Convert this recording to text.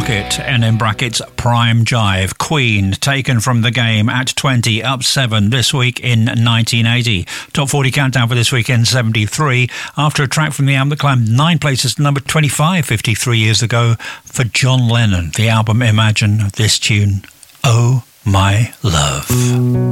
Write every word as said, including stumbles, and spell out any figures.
Rocket, and in brackets Prime Jive. Queen, taken from the game at twenty, up seven this week in nineteen eighty. Top forty countdown for this week in seventy-three, after a track from the album that climbed nine places to number twenty-five fifty-three years ago for John Lennon. The album Imagine, this tune, Oh My Love.